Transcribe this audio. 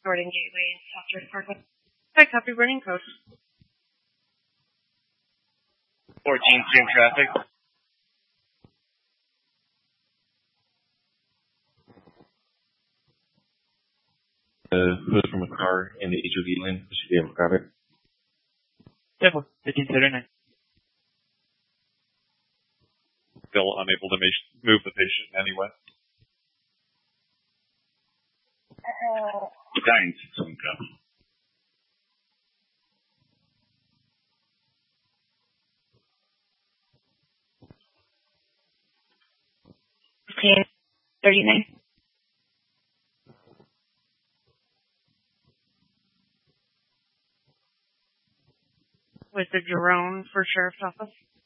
Jordan Gateway, Southwest Parkway. Hi, copy running code. 14 stream traffic. Hood from a car in the HOV lane. Should be able to grab it. Definitely. 1539. Still unable to move the patient anyway. Dying to some go. Okay, 39. Was the drone for Sheriff's Office?